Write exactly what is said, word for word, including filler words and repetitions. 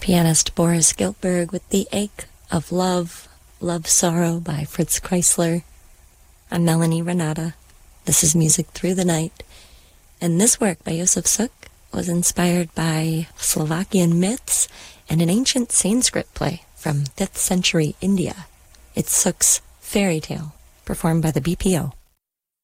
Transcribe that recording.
Pianist Boris Giltberg with The Ache of Love, Love Sorrow by Fritz Kreisler. I'm Melanie Renata. This is Music Through the Night. And this work by Josef Suk was inspired by Slovakian myths and an ancient Sanskrit play from fifth century India. It's Suk's Fairy Tale, performed by the B P O.